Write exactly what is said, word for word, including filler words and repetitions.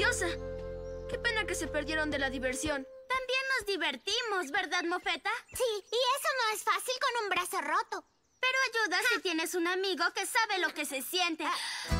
maravillosa. Qué pena que se perdieron de la diversión. También nos divertimos, ¿verdad, Mofeta? Sí, y eso no es fácil con un brazo roto. Pero ayuda si tienes un amigo que sabe lo que se siente.